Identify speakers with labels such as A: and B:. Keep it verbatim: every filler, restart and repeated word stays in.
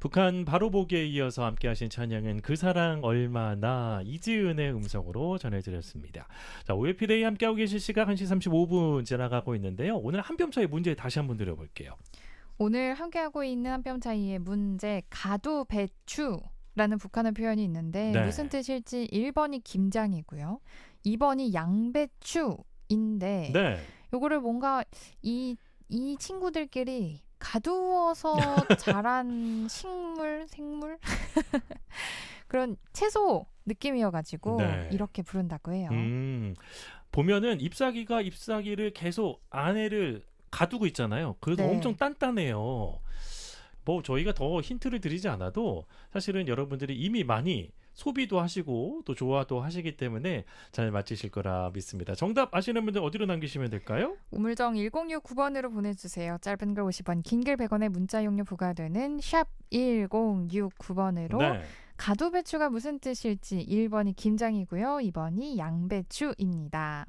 A: 북한 바로 보기에 이어서 함께 하신 찬양은 그 사랑 얼마나 이지은의 음성으로 전해드렸습니다. 자, 오에피데이 함께하고 계신 시각 한 시 삼십오 분 지나가고 있는데요. 오늘 한 뼘 차이 문제 다시 한번 드려볼게요.
B: 오늘 함께하고 있는 한 뼘 차이의 문제 가두 배추라는 북한어 표현이 있는데
A: 네.
B: 무슨 뜻일지 일 번이 김장이고요. 이 번이 양배추인데
A: 네.
B: 요거를 뭔가 이, 이 친구들끼리 가두어서 자란 식물, 생물? 그런 채소 느낌이어가지고
A: 네.
B: 이렇게 부른다고 해요.
A: 음, 보면은 잎사귀가 잎사귀를 계속 안에를 가두고 있잖아요. 그래서
B: 네.
A: 엄청 단단해요. 뭐 저희가 더 힌트를 드리지 않아도 사실은 여러분들이 이미 많이 소비도 하시고 또 좋아도 하시기 때문에 잘 맞히실 거라 믿습니다. 정답 아시는 분들 어디로 남기시면 될까요?
B: 우물정 일공육구 번으로 보내주세요. 짧은 글 오십 원, 긴 글 백 원의 문자 용료 부과되는 샵 일공육구 번으로
A: 네.
B: 가두배추가 무슨 뜻일지 일 번이 김장이고요. 이 번이 양배추입니다.